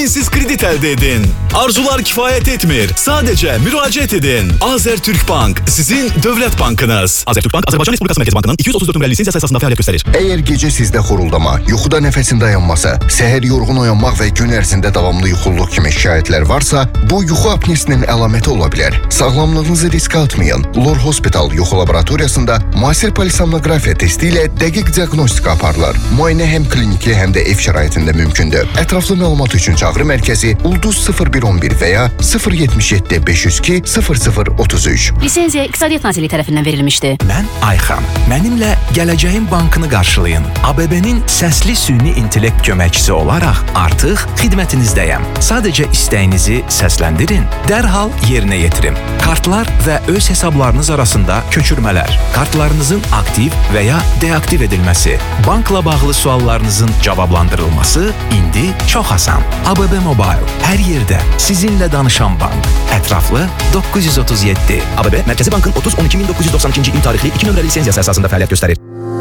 tahminsiz kredi elde edin. Arzular kifayet etmir. Sadece müracaat edin. Azertürkbank sizin devlet bankınız. Azertürkbank, Azerbaycan Respublikası Merkez Bankı'nın 234 numaralı lisans esasında faaliyet gösterir. Eğer gece sizde xoruldama, yuxuda nəfəsin dayanması, səhər yorğun oyanmaq və gün ərzində davamlı yuxulluq kimi şikayətlər varsa, bu yuxu apnesinin əlaməti ola bilər. Sağlamlığınızı riskə atmayın. Lor Hospital yuxu laboratoriyasında müasir polisomnografiya testi ilə dəqiq diaqnostika aparılır. Müayinə həm kliniki, həm də ev şəraitində mümkündür. Ətraflı məlumat üçün çağrı mərkəzi Ulduz 0111 və ya 077 502 0033. Lisenziya İqtisadiyyat Nazirliyi tərəfindən verilmişdi. Mən Ayxan. Mənimlə gələcəyin bankını qarşılayın. ABB-nin səsli süni intellekt köməkçisi olaraq artıq xidmətinizdəyəm. Sadəcə istəyinizi səsləndirin, dərhal yerinə yetirin. Kartlar və öz hesablarınız arasında köçürmələr, kartlarınızın aktiv və ya deaktiv edilməsi, bankla bağlı suallarınızın cavablandırılması indi çox asan. ABB Mobile, hər yerdə sizinlə danışan bank. Ətraflı 937. ABB Mərkəzi Bankın 30-12-1992-ci il tarixli 2 nömrəli lisenziyası əsasında fəaliyyət göstərir.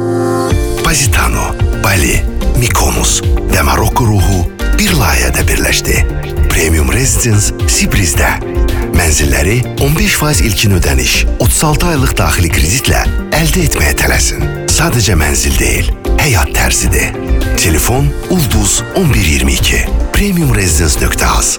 Positano, Bali, Mykonos ve Marokko ruhu bir layihədə birləşdi. Premium Residence Sibriz'də. Mənzilləri 15% ilkin ödəniş, 36 aylıq daxili kreditlə əldə etməyə tələsin. Sadəcə mənzil deyil, həyat tərzidir. Telefon Ulduz 1122. Premiumresidence.az.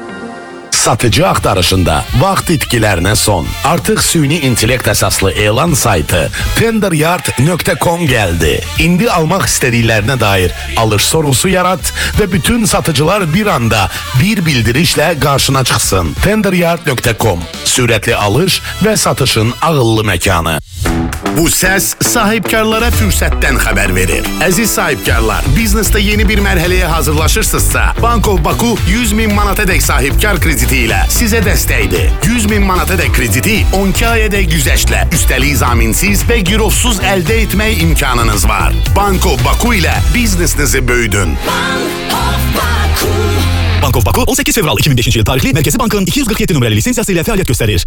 Satıcı axtarışında vaxt itkilərinə son. Artıq süni intellekt əsaslı elan saytı tenderyard.com gəldi. İndi almaq istədiklərinə dair alış sorusu yarat və bütün satıcılar bir anda bir bildirişlə qarşına çıxsın. Tenderyard.com. Sürətli alış və satışın ağıllı məkanı. Bu səs sahibkarlara fürsətdən xəbər verir. Əziz sahibkarlar, biznesdə yeni bir mərhələyə hazırlaşırsınızsa, Bank of Baku 100.000 manatadək sahibkar krediti ilə sizə dəstəkdir. 100.000 manatadək krediti 12 ayədək güzəştlə, üstəlik zaminsiz və girovsuz əldə etmək imkanınız var. Bank of Baku ilə biznesinizi böyüdün. Bank of Baku 18 fevral 2005 yıl tarihli Merkezi Bank'ın 247 numaralı lisansiyası ile faaliyet gösterir.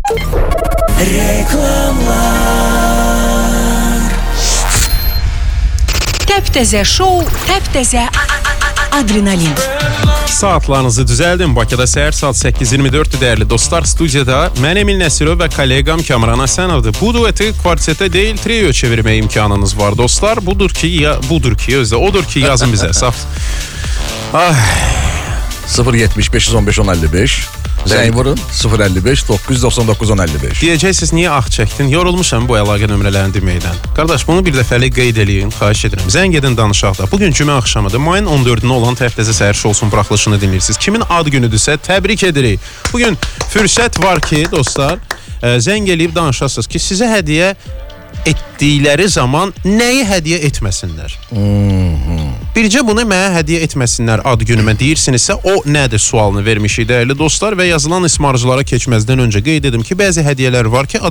Təptəzə şou, təptəzə adrenalin. Saatlarınızı düzəldin. Bakıda səhər saat 8:24 dəyərli dostlar. Studiyada mən Emil Nəsirov və kollegam Kamran Həsənovdur. Bu dueti kvartetə deyil, trioya çevirməyə imkanınız var dostlar. Budur ki, yazın bizə. Saf. 075 515 1055. Zəng vurun 055 999 1055. Deyəcəksiniz niyə ax çəkdin? Yorulmuşam bu əlaqə nömrələrini deməkdən. Qardaş, bunu bir dəfəlik qeyd eləyin, xahiş edirəm. Zəng edin, danışaq da. Bugün cümə axşamıdır. Mayın 14-də olan Təptəzə səhər şousunun buraxılışını dinləyirsiniz. Kimin ad günüdürsə təbrik edirik. Bugün fürsət var ki, dostlar, zəng eləyib danışasınız ki, sizə hədiyyə etdikləri zaman nəyi hədiyyə etməsinlər? Bircə bunu mənə hədiyyə etməsinlər ad günümə deyirsinizsə, o nədir sualını vermişik dəyərli dostlar və yazılan ismarcılara keçməzdən öncə qeyd edim ki, bəzi hədiyyələr var ki,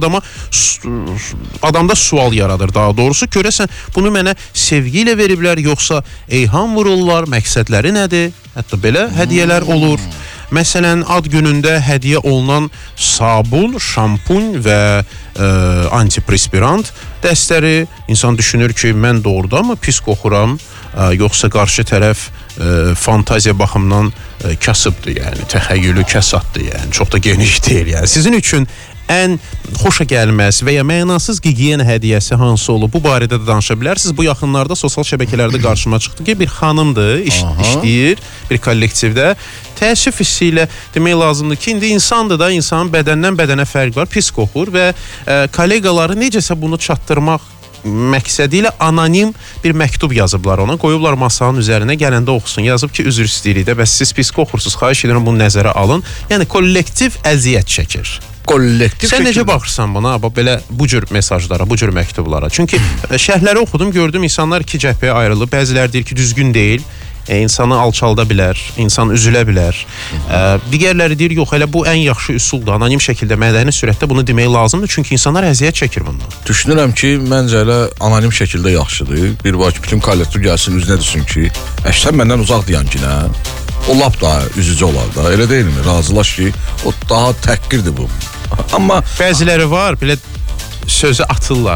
adamda sual yaradır. Daha doğrusu görəsən bunu mənə sevgi ilə veriblər, yoxsa eyham vururlar, məqsədləri nədir? Hətta belə hədiyyələr olur. Məsələn, ad günündə hədiyyə olunan sabun, şampun və antiperspirant dəstəri. İnsan düşünür ki, mən doğrudan mı pis qoxuram, yoxsa qarşı tərəf fantaziya baxımdan kasıbdır, yəni təxəyyülü kəsaddır, yəni çox da geniş deyil. Yəni sizin üçün ən xoşa gəlməz və ya mənasız gigiyena hədiyyəsi hansı olub? Bu barədə də danışa bilərsiniz. Bu yaxınlarda sosial şəbəkələrdə qarşıma çıxdı ki, bir xanımdır, işləyir bir kollektivdə. Təəssüf hissi ilə demək lazımdır ki, indi insandır da, insanın bədəndən bədənə fərq var, pis qoxur və kollegaları necəsə bunu çatdırmaq məqsədi ilə anonim bir məktub yazıblar ona, qoyublar masanın üzərinə, gələndə oxusun. Yazıb ki, üzr istəyirik də, bəs siz pis qoxursunuz, xahiş edirəm bunu nəzərə alın. Yəni kollektiv əziyyət çəkir. Sən necə baxırsan buna, belə bu cür mesajlara, bu cür məktublara? Çünki şərhləri oxudum, gördüm insanlar iki cəhbəyə ayrılıb. Bəziləri deyir ki, düzgün deyil, insanı alçalda bilər, insan üzülə bilər. Digərləri deyir, yox, elə bu ən yaxşı üsuldur. Anonim şəkildə, mədəni sürətdə bunu demək lazımdır, çünki insanlar əziyyət çəkir bundan. Düşünürəm ki, məncə elə anonim şəkildə yaxşıdır. Bir var ki, bütün kollektiv gəlsin, üzünə düşsün ki, sən məndən uzaq deyən ki, nə? O lap da üzücü olar da, elə deyilmi? Razılaş ki, o daha təhqirdir bu. Amma bəziləri var, belə sözü atırlar.